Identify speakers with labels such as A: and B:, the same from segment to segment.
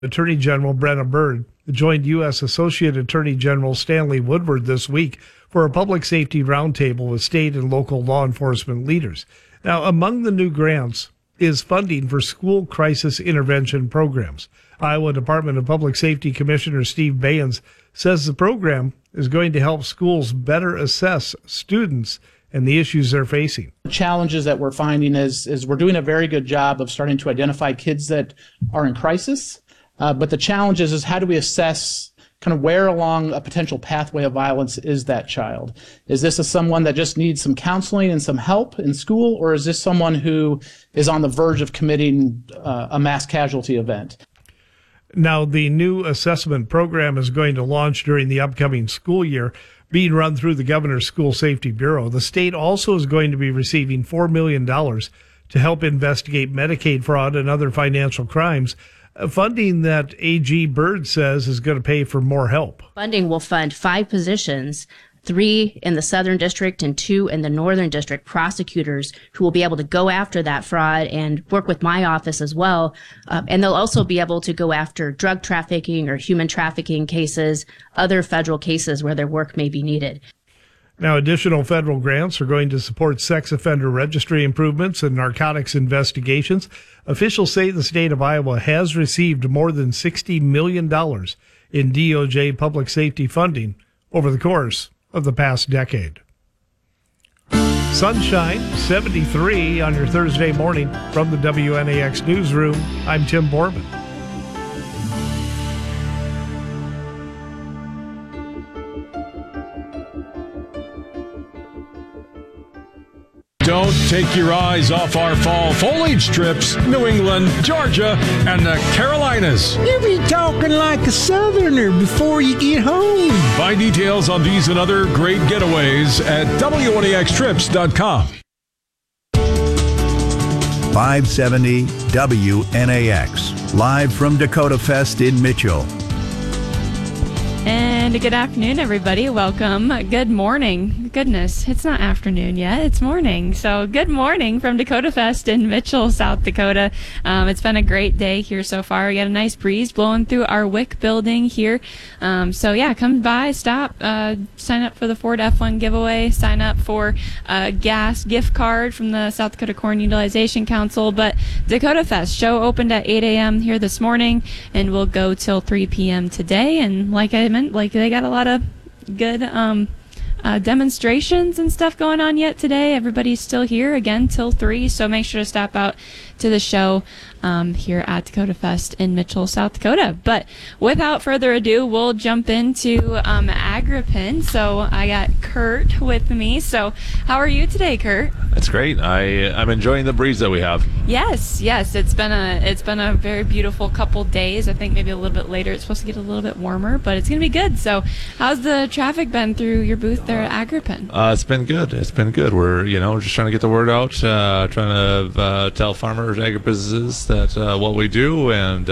A: Attorney General Brenna Bird joined U.S. Associate Attorney General Stanley Woodward this week for a public safety roundtable with state and local law enforcement leaders. Now, among the new grants is funding for school crisis intervention programs. Iowa Department of Public Safety Commissioner Steve Bayens says the program is going to help schools better assess students and the issues they're facing.
B: The challenges that we're finding is we're doing a very good job of starting to identify kids that are in crisis. But the challenge is how do we assess kind of where along a potential pathway of violence is that child? Is this someone that just needs some counseling and some help in school, or is this someone who is on the verge of committing a mass casualty event?
A: Now, the new assessment program is going to launch during the upcoming school year, being run through the Governor's School Safety Bureau. The state also is going to be receiving $4 million to help investigate Medicaid fraud and other financial crimes. Funding that AG Bird says is going to pay for more help.
C: Funding will fund 5 positions, 3 in the Southern District and 2 in the Northern District, prosecutors who will be able to go after that fraud and work with my office as well. And they'll also be able to go after drug trafficking or human trafficking cases, other federal cases where their work may be needed.
A: Now, additional federal grants are going to support sex offender registry improvements and narcotics investigations. Officials say the state of Iowa has received more than $60 million in DOJ public safety funding over the course of the past decade. Sunshine, 73 on your Thursday morning from the WNAX newsroom. I'm Tim Borbin.
D: Don't take your eyes off our fall foliage trips, New England, Georgia, and the Carolinas.
E: You be talking like a Southerner before you get home.
D: Find details on these and other great getaways at WNAXtrips.com.
F: 570 WNAX, live from Dakota Fest in Mitchell.
G: And good afternoon, everybody. Welcome. Good morning. Goodness, it's not afternoon yet. It's morning. So good morning from Dakota Fest in Mitchell, South Dakota. It's been a great day here so far. We got a nice breeze blowing through our WIC building here. So yeah, come by, stop, sign up for the Ford F1 giveaway, sign up for a gas gift card from the South Dakota Corn Utilization Council. But Dakota Fest show opened at 8 a.m. here this morning and will go till 3 p.m. today. And like I meant, they got a lot of good demonstrations and stuff going on yet today. Everybody's still here again till 3, so make sure to stop out to the show here at Dakota Fest in Mitchell, South Dakota. But without further ado, we'll jump into Agrippin. So I got Kurt with me. So how are you today, Kurt?
H: That's great. I'm enjoying the breeze that we have.
G: Yes. It's been a very beautiful couple days. I think maybe a little bit later it's supposed to get a little bit warmer, but it's gonna be good. So how's the traffic been through your booth there at Agrippin?
H: It's been good. We're just trying to get the word out, trying to tell farmers, agribusinesses that what we do, and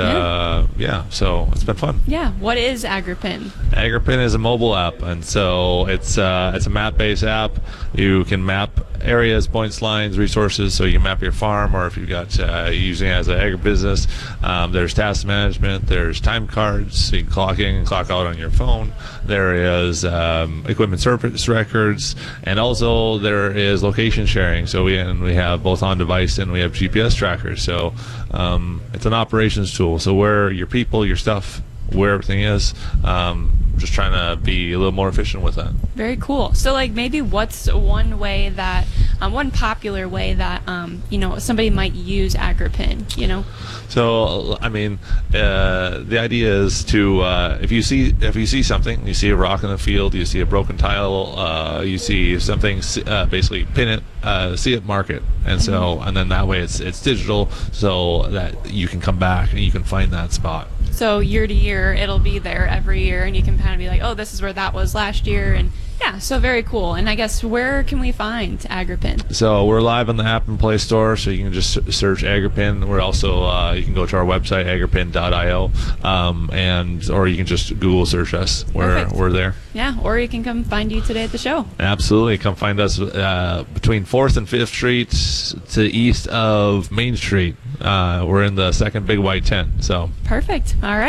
H: so it's been fun.
G: Yeah. What is Agrippin?
H: Agrippin is a mobile app, and so it's a map-based app. You can map areas, points, lines, resources, so you can map your farm, or if you've got using it as an agribusiness, there's task management, there's time cards, so you can clock in and clock out on your phone. There is equipment service records, and also there is location sharing. So we have both on device and we have GPS trackers. So it's an operations tool. So where your people, your stuff, where everything is, just trying to be a little more efficient with that.
G: Very cool. So maybe what's one way that one popular way that somebody might use Agrippin,
H: So the idea is to if you see something, you see a rock in the field, you see a broken tile, you see something, basically pin it, see it, mark it, and so and then that way it's digital, so that you can come back and you can find that spot.
G: So year to year, it'll be there every year, and you can kind of be like, oh, this is where that was last year, and yeah, so very cool. And I guess where can we find Agrippin?
H: So we're live on the app and Play Store, so you can just search Agrippin. We're also you can go to our website, agrippin.io, or you can just Google search us. We're there.
G: Yeah, or you can come find you today at the show.
H: Absolutely, come find us between 4th and 5th Street to the east of Main Street. we're in the second big white tent. So
G: Perfect. All right.